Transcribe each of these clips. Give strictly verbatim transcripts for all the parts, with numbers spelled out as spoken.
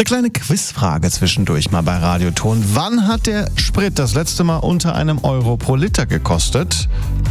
Eine kleine Quizfrage zwischendurch mal bei Radioton. Wann hat der Sprit das letzte Mal unter einem Euro pro Liter gekostet?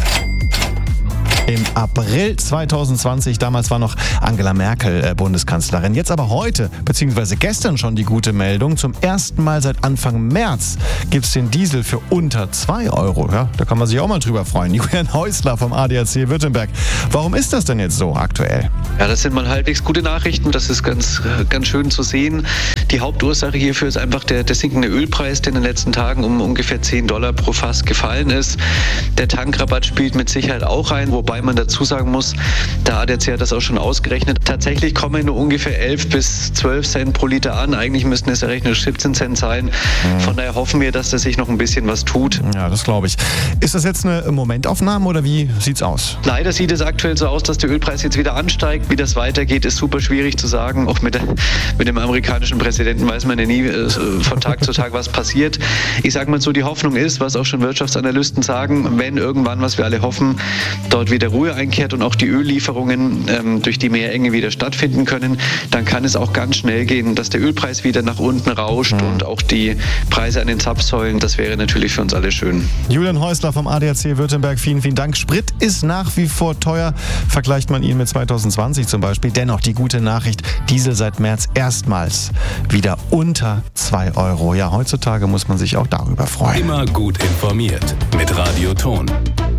Im April zwanzig zwanzig, damals war noch Angela Merkel äh, Bundeskanzlerin. Jetzt aber heute, beziehungsweise gestern schon die gute Meldung, zum ersten Mal seit Anfang März gibt es den Diesel für unter zwei Euro. Ja, da kann man sich auch mal drüber freuen. Julian Häusler vom A D A C Württemberg. Warum ist das denn jetzt so aktuell? Ja, das sind mal halbwegs gute Nachrichten. Das ist ganz, ganz schön zu sehen. Die Hauptursache hierfür ist einfach der, der sinkende Ölpreis, der in den letzten Tagen um ungefähr zehn Dollar pro Fass gefallen ist. Der Tankrabatt spielt mit Sicherheit auch rein, wobei man dazu sagen muss, der A D A C hat das auch schon ausgerechnet. Tatsächlich kommen nur ungefähr elf bis zwölf Cent pro Liter an. Eigentlich müssten es errechnet siebzehn Cent sein. Mhm. Von daher hoffen wir, dass da sich noch ein bisschen was tut. Ja, das glaube ich. Ist das jetzt eine Momentaufnahme oder wie sieht's aus? Leider sieht es aktuell so aus, dass der Ölpreis jetzt wieder ansteigt. Wie das weitergeht, ist super schwierig zu sagen. Auch mit, der, mit dem amerikanischen Präsidenten weiß man ja nie äh, von Tag zu Tag, was passiert. Ich sage mal so, die Hoffnung ist, was auch schon Wirtschaftsanalysten sagen, wenn irgendwann, was wir alle hoffen, dort wieder Ruhe einkehrt und auch die Öllieferungen ähm, durch die Meerenge wieder stattfinden können, dann kann es auch ganz schnell gehen, dass der Ölpreis wieder nach unten rauscht mhm. und auch die Preise an den Zapfsäulen. Das wäre natürlich für uns alle schön. Julian Häusler vom A D A C Württemberg, vielen, vielen Dank. Sprit ist nach wie vor teuer. Vergleicht man ihn mit zwanzig zwanzig zum Beispiel. Dennoch die gute Nachricht, Diesel seit März erstmals wieder unter zwei Euro. Ja, heutzutage muss man sich auch darüber freuen. Immer gut informiert mit Radioton.